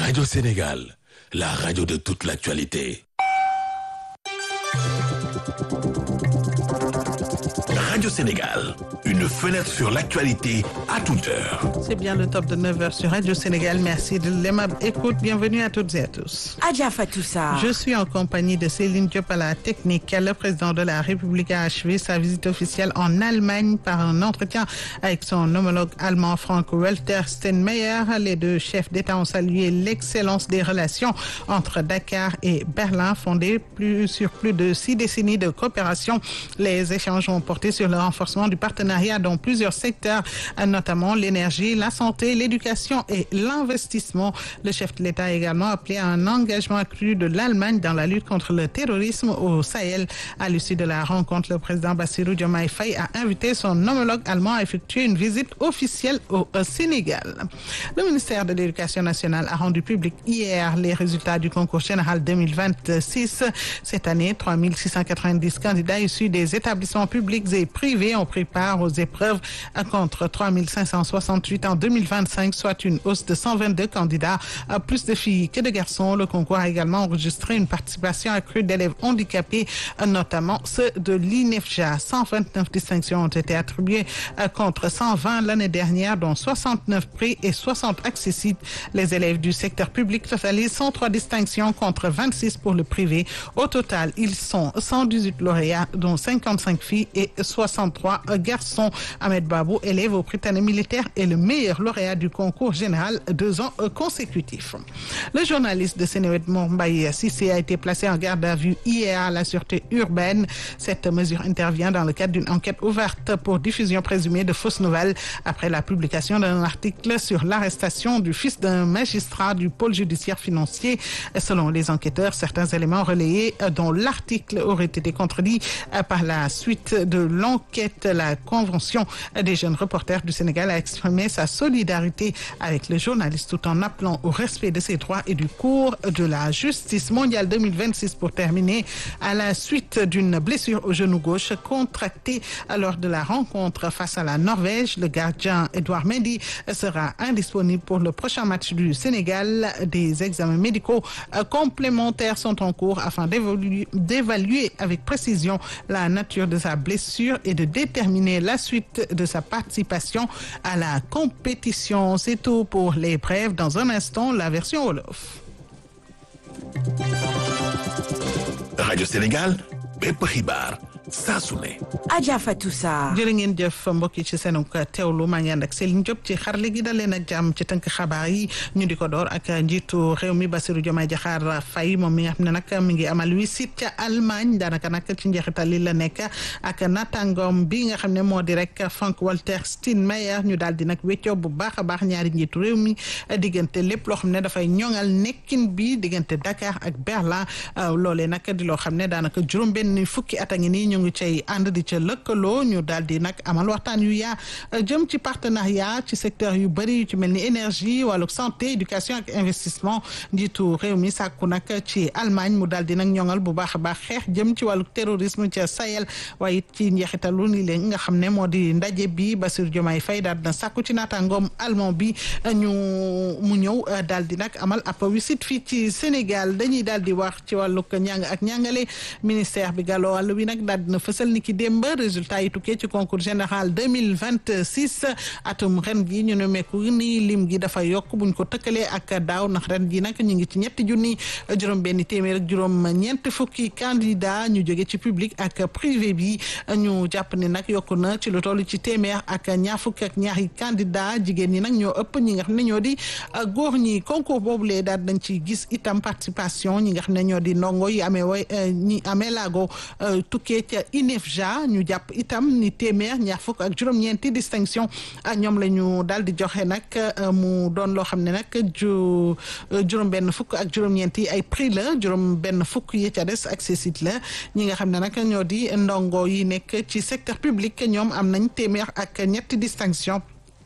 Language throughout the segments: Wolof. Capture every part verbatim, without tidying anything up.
Radio Sénégal, la radio de toute l'actualité. Radio Sénégal, une fenêtre sur l'actualité à toute heure. C'est bien le top de neuf heures sur Radio Sénégal. Merci de l'aimable écoute. Bienvenue à toutes et à tous. Adja Fatoussa. Je suis en compagnie de Céline Diop à la technique. Le président de la République a achevé sa visite officielle en Allemagne par un entretien avec son homologue allemand Frank-Walter Steinmeier. Les deux chefs d'État ont salué l'excellence des relations entre Dakar et Berlin, fondées plus, sur plus de six décennies de coopération. Les échanges ont porté sur le renforcement du partenariat dans plusieurs secteurs, notamment l'énergie, la santé, l'éducation et l'investissement. Le chef de l'État a également appelé à un engagement accru de l'Allemagne dans la lutte contre le terrorisme au Sahel. À l'issue de la rencontre, le président Bassirou Diomaye Faye a invité son homologue allemand à effectuer une visite officielle au Sénégal. Le ministère de l'Éducation nationale a rendu public hier les résultats du concours général deux mille vingt-six. Cette année, trois mille six cent quatre-vingt-dix candidats issus des établissements publics et privés ont pris part aux épreuves contre trois mille cinq cent soixante-huit en deux mille vingt-cinq, soit une hausse de cent vingt-deux candidats, plus de filles que de garçons. Le concours a également enregistré une participation accrue d'élèves handicapés, notamment ceux de l'I N E F J A. cent vingt-neuf distinctions ont été attribuées contre cent vingt l'année dernière, dont soixante-neuf prix et soixante accessibles. Les élèves du secteur public totalisent cent trois distinctions contre vingt-six pour le privé. Au total, ils sont cent dix-huit lauréats, dont cinquante-cinq filles et soixante-trois garçons. Ahmed Babou, élève au Prytanée militaire, est le meilleur lauréat du concours général deux ans consécutifs. Le journaliste de Seneweb Mbaye Cissé a été placé en garde à vue hier à la sûreté urbaine. Cette mesure intervient dans le cadre d'une enquête ouverte pour diffusion présumée de fausses nouvelles après la publication d'un article sur l'arrestation du fils d'un magistrat du pôle judiciaire financier. Selon les enquêteurs, certains éléments relayés dont l'article aurait été contredit par la suite de l'enquête. La Convention des jeunes reporters du Sénégal a exprimé sa solidarité avec le journaliste tout en appelant au respect de ses droits et du cours de la justice mondiale deux mille vingt-six. Pour terminer, à la suite d'une blessure au genou gauche contractée lors de la rencontre face à la Norvège, le gardien Edouard Mendy sera indisponible pour le prochain match du Sénégal. Des examens médicaux complémentaires sont en cours afin d'évaluer, d'évaluer avec précision la nature de sa blessure et de déterminer la suite de sa participation à la compétition. C'est tout pour les brèves. Dans un instant, la version Wolof. Radio Sénégal, bépp xibaar saa su ne. Adja Fatoussa. jërë ngeen jëf mbokk yi ci seen teewlu maa ngi ànd ak Céline Diop ci xarale gi daleen ak jàmm ci tënk xabaar yi ñu di ko door ak njiitu réew mi Bassirou Diomaye Diakhar Faye moom mi nga xam ne nag mi ngi amal visite ca Allemagne daanaka nag ci njeexital li la nekk ak naataangoom bi nga xam ne moo di rek Frank-Walter Steinmeier ñu daal di nag weccoo bu baax a baax ñaari njiitu réew mi diggante lépp loo xam ne dafay ñoŋal nekkin bi diggante Dakar ak Berlin loolee nag di loo xam ne daanaka juróom benn fukki at a ngi nii ñu ngi cay ànd di ca lëkkaloo ñu daal di nag amal waxtaan yu yaa jëm ci partenariat ci secteur yu bëri yu ci mel ni énergie wàllu santé éducation ak investissement. Njiitu réew mi sàkku nag ci Allemagne mu daal di nag ñoŋal bu baax a baax xeex jëm ci wàllu terrorisme ca Sahel waaye it ci njeexitalu ni leen nga xam ne moo di ndaje bi Bassirou Diomaye Faye daal dina sàkku ci naataangoom allemand bi ñu mu ñëw daal di nag amal ab visite fii ci Sénégal. Dañuy daal di wax ci wàllu njàng ak njàngale. Ministère bi gàlloo wàllu wi nag daal dina fësal ni ki démb résultat yi tukkee ci concours général deux mille vingt-six. atum ren gi ñu ne meeku ni lim gi dafa yokk buñ ko tëkkalee ak daaw ndax ren gi nag ñu ngi ci ñetti junni juróom benn téeméer ak juróom ñeent fukki candidat ñu jóge ci public ak privé bi. ñu jàpp ni nag yokku na ci lu toll ci téeméer ak ñaar fukki ak ñaari candidat. Jigéen ñi nag ñoo ëpp ñi nga xam ne ñoo di góor ñi. concours boobu lee daal dañ ci gis itam participation ñi nga xam ne ñoo di ndongo yi amee way ñi amee laago tukkee ca I N E F J A. ñu jàpp itam ni téeméer ñaar fukk ak juróom-ñeenti distinction ñoom la ñu daal di joxe nag mu doon loo xam ne nag ju juróom benn fukk ak juróom-ñeenti ay prix la juróom benn fukk yi ca des accessible la. ñi nga xam ne nag ñoo di ndongo yi nekk ci secteur public ñoom am nañ téeméer ak ñetti distinction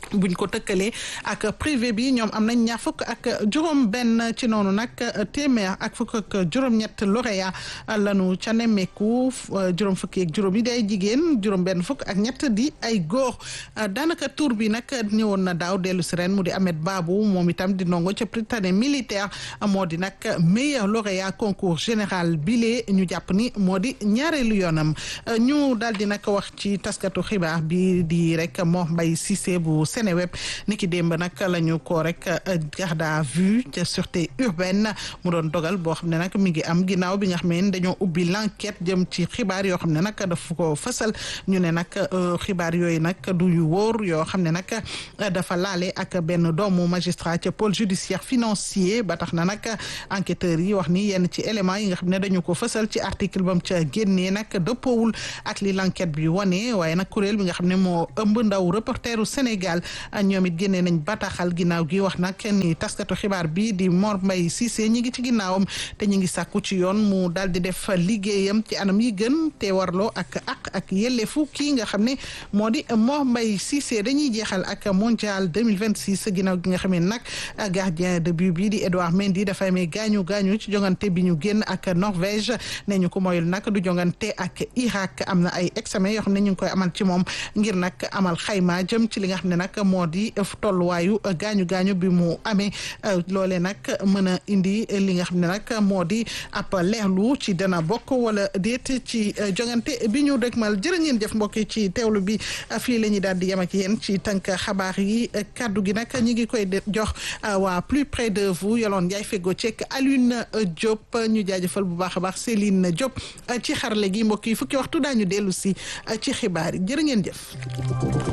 buñ ko tëkkalee ak privé bi ñoom am nañ ñaar fukk ak juróom benn ci noonu nag téeméer ak fukk ak juróom-ñett lauréat lanu ca nemmeeku juróom fukki ak juróom yi di ay jigéen juróom benn fukk ak ñett di ay góor daanaka tour bi nag ñëwoon na daaw dellu si ren mu di Ahmed Babou moom itam di ndongo ca Prytanée militaire moo di nag meilleur lauréat concours général bile ñu jàpp ni moo di ñaareelu yoonam ñu daal di nag wax ci taskatu xibaar bi di rek Mor Mbaye Cissé bu Seneweb niki démb nag la ñu ko rek garde à vue ca sûreté urbaine mu doon dogal boo xam ne nag mi ngi am ginnaaw bi nga xam ne dañoo ubbi l'enquête jëm ci xibaar yoo xam ne nag dafa ko fësal ñu ne nag xibaar yooyu nag du yu wóor yoo xam ne nag dafa laale ak benn doomu magistrat ca pôle judiciaire financier ba tax na nag enquêteurs yi wax ni yenn ci éléments yi nga xam ne dañu ko fësal ci article bam ca génnee nag dëppoowul ak li l'enquête bi wane waaye nag kuréel bi nga xam ne moo ëmb ndaw reporteru Sénégal ñoom it génnee nañ bataaxal ginnaaw gi wax nag ni taskatu xibaar bi di Mor Mbaye Cissé ñi ngi ci ginnaawam te ñi ngi sàkku ci yoon mu daal di def liggéeyam ci anam yi gën te warloo ak ak ak yelleefu kii nga xam ne moo di Mor Mbaye Cissé dañuy jeexal ak mondial deux mille vingt-six ginnaaw gi nga xam ne nag gardien de but bi di Edouard Mendy dafa amee gaañu gaañu ci jongante bi ñu génn ak Norvège ne ñu ko moyul nag du jongante ak Irak am na ay examen yoo xam ne ñu ngi koy amal ci moom ngir nag amal xayma jëm ci li nga xam ne nag moo di tolluwaayu gaañu gaañu bi mu amee loolee nag mën a indi li nga xam ne nag moo di ab leerlu ci dana bokk wala déet ci jongante bi ñu dëgmal jërë ngeen jëf mbokk yi ci teewlu bi fii la ñuy daal di yem ak yéen ci tënk xabaar yi kaddu gi nag ñi ngi koy jox waa plus près de vous Yolande Ndiaye fego ceek Alioune Diop ñu jaajëfal bu baax a baax Céline Diop ci xarale gi mbokk yi fukki waxtu daañu dellu si ci xibaar yi jërë ngeen jëf.